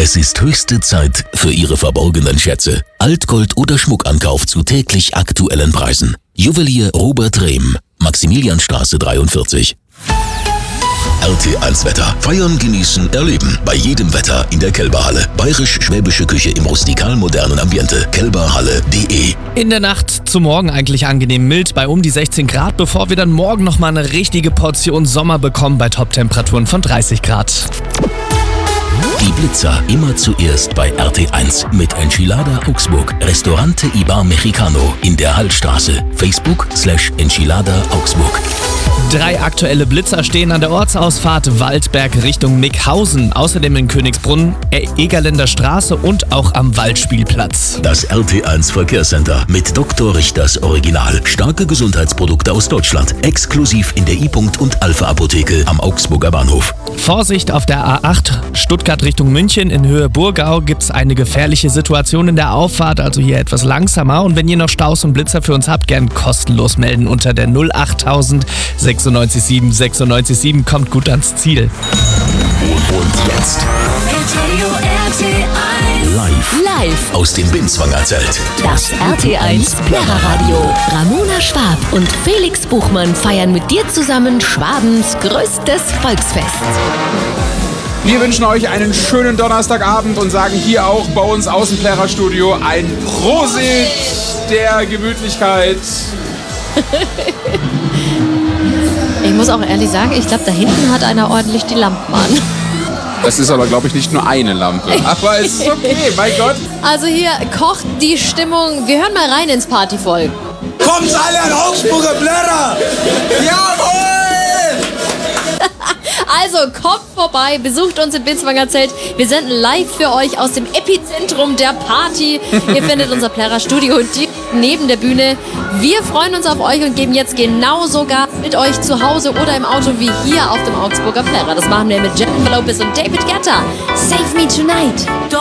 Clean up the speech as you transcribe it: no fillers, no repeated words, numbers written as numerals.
Es ist höchste Zeit für Ihre verborgenen Schätze. Altgold oder Schmuckankauf zu täglich aktuellen Preisen. Juwelier Robert Rehm, Maximilianstraße 43. RT1 Wetter. Feiern, genießen, erleben. Bei jedem Wetter in der Kelberhalle. Bayerisch-schwäbische Küche im rustikal-modernen Ambiente. kelberhalle.de. In der Nacht zum Morgen eigentlich angenehm mild bei um die 16 Grad, bevor wir dann morgen nochmal eine richtige Portion Sommer bekommen bei Top-Temperaturen von 30 Grad. Die Blitzer immer zuerst bei RT1 mit Enchilada Augsburg. Restaurante Ibar Mexicano in der Hallstraße. Facebook/Enchilada Augsburg. 3 aktuelle Blitzer stehen an der Ortsausfahrt Waldberg Richtung Mickhausen. Außerdem in Königsbrunn, Egerländer Straße und auch am Waldspielplatz. Das RT1 Verkehrscenter mit Dr. Richters Original. Starke Gesundheitsprodukte aus Deutschland. Exklusiv in der I-Punkt und Alpha-Apotheke am Augsburger Bahnhof. Vorsicht auf der A8 Stuttgart Richtung München. In Höhe Burgau gibt es eine gefährliche Situation in der Auffahrt, also hier etwas langsamer. Und wenn ihr noch Staus und Blitzer für uns habt, gern kostenlos melden unter der 08000 967 967. Kommt gut ans Ziel. Und jetzt live aus dem Binswanger Zelt. Das RT1 Plärrer-Radio. Ramona Schwab und Felix Buchmann feiern mit dir zusammen Schwabens größtes Volksfest. Wir wünschen euch einen schönen Donnerstagabend und sagen hier auch bei uns aus dem Plärrer-Studio ein Prosit der Gemütlichkeit. Ich muss auch ehrlich sagen, ich glaube, da hinten hat einer ordentlich die Lampen an. Das ist aber, glaube ich, nicht nur eine Lampe. Aber es ist okay, mein Gott. Also hier kocht die Stimmung. Wir hören mal rein ins Partyvolk. Kommt alle an Augsburger Plärrer! Jawohl! Also kommt vorbei, besucht uns im Binswanger Zelt. Wir senden live für euch aus dem Epizentrum der Party. Ihr findet unser Plärrer-Studio direkt neben der Bühne. Wir freuen uns auf euch und geben jetzt genauso Gas mit euch zu Hause oder im Auto wie hier auf dem Augsburger Plärrer. Das machen wir mit Jennifer Lopez und David Guetta. Save Me Tonight.